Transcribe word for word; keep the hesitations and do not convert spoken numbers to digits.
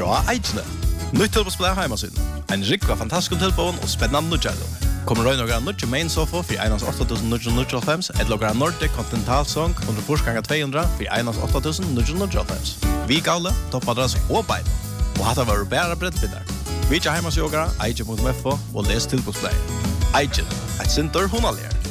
fra Eidjene. Nytt tilbåsblad heimasyn. En rik var fantastisk tilbån og spennende nødgjælder. Kommer røy noen nødgjør main sofa for einans åtta tusen nio hundre nittiofem, et lager Nordic Continental Song under forskanga to hundre for einans åtta tusen nio hundre nittiofem. Vi gavle, toppadress og bein. Og hatt var bæra brettbindar. Vi ikke heimasyogra, eidje punktum f o og les tilbåsblad. Eidje, et sinter hunalier.